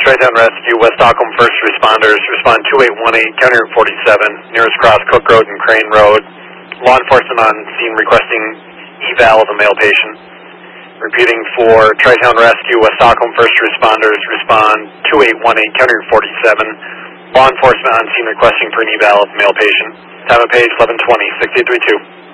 Tri-Town Rescue, West Stockholm first responders, respond 2818, County Route 47, nearest cross Cook Road and Crane Road. Law enforcement on scene requesting eval of a male patient. Repeating for Tri-Town Rescue, West Stockholm first responders, respond 2818, County Route 47. Law enforcement on scene requesting for an eval of male patient. Time of page 1120, 6832.